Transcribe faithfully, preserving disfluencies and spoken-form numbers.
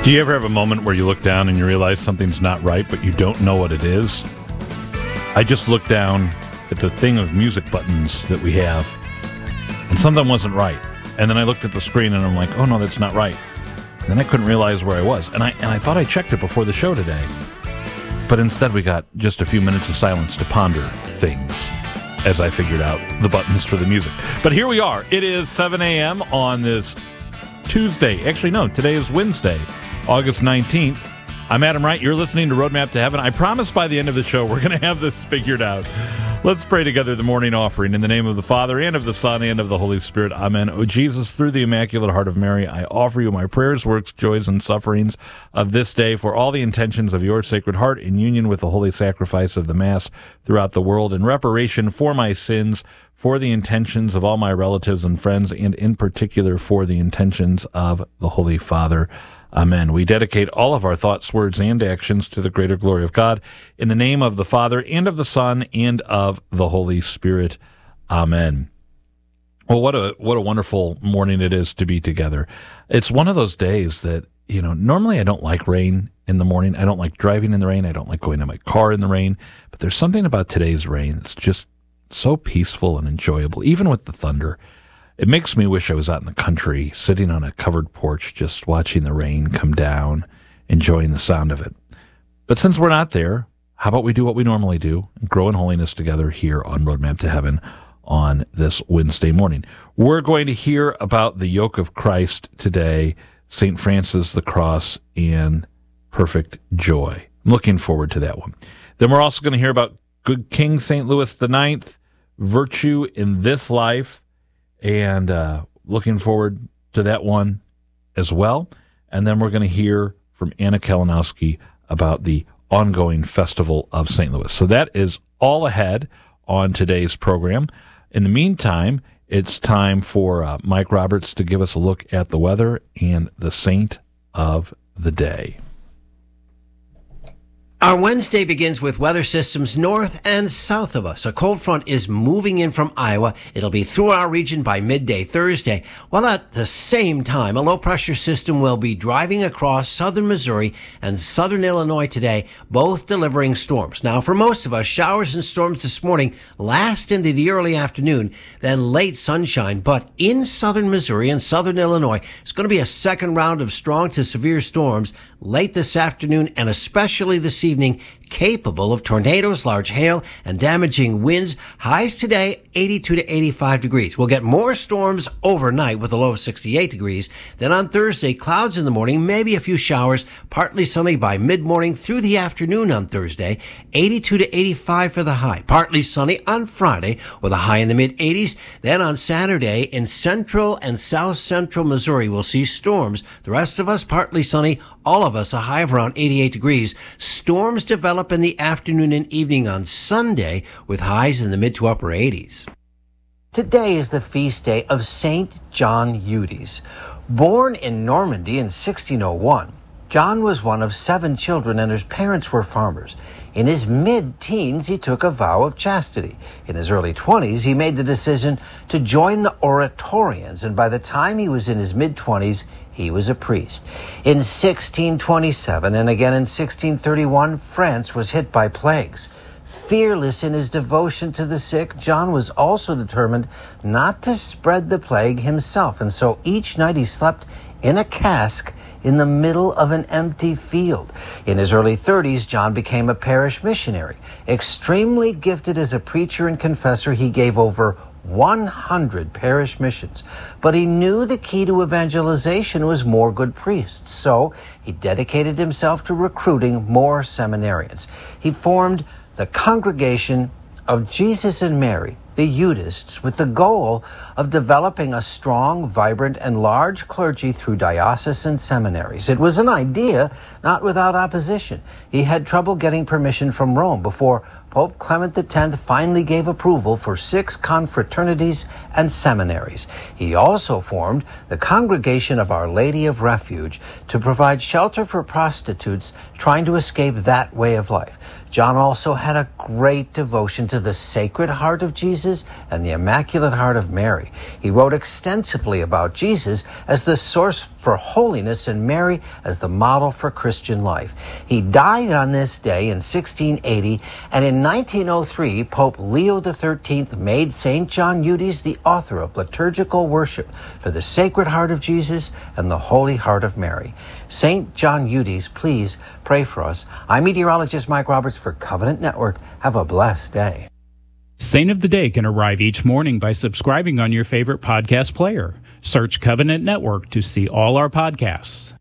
Do you ever have a moment where you look down and you realize something's not right, but you don't know what it is? I just looked down at the thing of music buttons that we have, and something wasn't right. And then I looked at the screen and I'm like, oh no, that's not right. And then I couldn't realize where I was. And I and I thought I checked it before the show today. But instead we got just a few minutes of silence to ponder things as I figured out the buttons for the music. But here we are. It is seven a.m. on this Tuesday. Actually, no, today is Wednesday, August nineteenth. I'm Adam Wright. You're listening to Roadmap to Heaven. I promise by the end of the show we're going to have this figured out. Let's pray together the morning offering in the name of the Father, and of the Son, and of the Holy Spirit. Amen. O Jesus, through the Immaculate Heart of Mary, I offer you my prayers, works, joys, and sufferings of this day for all the intentions of your Sacred Heart in union with the holy sacrifice of the Mass throughout the world, in reparation for my sins, for the intentions of all my relatives and friends, and in particular for the intentions of the Holy Father. Amen. We dedicate all of our thoughts, words, and actions to the greater glory of God, in the name of the Father, and of the Son, and of the Holy Spirit. Amen. Well, what a what a wonderful morning it is to be together. It's one of those days that, you know, normally I don't like rain in the morning. I don't like driving in the rain. I don't like going in my car in the rain. But there's something about today's rain that's just so peaceful and enjoyable, even with the thunder. It makes me wish I was out in the country, sitting on a covered porch, just watching the rain come down, enjoying the sound of it. But since we're not there, how about we do what we normally do and grow in holiness together here on Roadmap to Heaven on this Wednesday morning. We're going to hear about the yoke of Christ today, Saint Francis the Cross, and perfect joy. I'm looking forward to that one. Then we're also going to hear about good King Saint Louis the Ninth, virtue in this life, and uh, looking forward to that one as well. And then we're going to hear from Anna Kalinowski about the ongoing Festival of Saint Louis. So that is all ahead on today's program. In the meantime, it's time for uh, Mike Roberts to give us a look at the weather and the saint of the day. Our Wednesday begins with weather systems north and south of us. A cold front is moving in from Iowa. It'll be through our region by midday Thursday, while at the same time, a low-pressure system will be driving across southern Missouri and southern Illinois today, both delivering storms. Now, for most of us, showers and storms this morning last into the early afternoon, then late sunshine. But in southern Missouri and southern Illinois, it's going to be a second round of strong to severe storms late this afternoon, and especially this evening, capable of tornadoes, large hail, and damaging winds. Highs today, eighty-two to eighty-five degrees. We'll get more storms overnight with a low of sixty-eight degrees. Then on Thursday, clouds in the morning, maybe a few showers, partly sunny by mid-morning through the afternoon on Thursday, eighty-two to eighty-five for the high. Partly sunny on Friday with a high in the mid-eighties. Then on Saturday, in central and south-central Missouri, we'll see storms. The rest of us, partly sunny. All of us, a high of around eighty-eight degrees. Storms develop in the afternoon and evening on Sunday with highs in the mid to upper eighties. Today is the feast day of Saint John Eudes. Born in Normandy in sixteen oh one, John was one of seven children and his parents were farmers. In his mid-teens, he took a vow of chastity. In his early twenties, he made the decision to join the Oratorians, and by the time he was in his mid-twenties, he was a priest. In sixteen twenty-seven and again in sixteen thirty-one, France was hit by plagues. Fearless in his devotion to the sick, John was also determined not to spread the plague himself, and so each night he slept in a cask in the middle of an empty field. In his early thirties, John became a parish missionary. Extremely gifted as a preacher and confessor, he gave over one hundred parish missions. But he knew the key to evangelization was more good priests, so he dedicated himself to recruiting more seminarians. He formed the Congregation of Jesus and Mary, the Eudists, with the goal of developing a strong, vibrant, and large clergy through diocesan seminaries. It was an idea not without opposition. He had trouble getting permission from Rome before Pope Clement the Tenth finally gave approval for six confraternities and seminaries. He also formed the Congregation of Our Lady of Refuge to provide shelter for prostitutes trying to escape that way of life. John also had a great devotion to the Sacred Heart of Jesus Jesus and the Immaculate Heart of Mary. He wrote extensively about Jesus as the source for holiness and Mary as the model for Christian life. He died on this day in sixteen eighty, and in nineteen oh three, Pope Leo the thirteenth made Saint John Eudes the author of liturgical worship for the Sacred Heart of Jesus and the Holy Heart of Mary. Saint John Eudes, please pray for us. I'm meteorologist Mike Roberts for Covenant Network. Have a blessed day. Saint of the Day can arrive each morning by subscribing on your favorite podcast player. Search Covenant Network to see all our podcasts.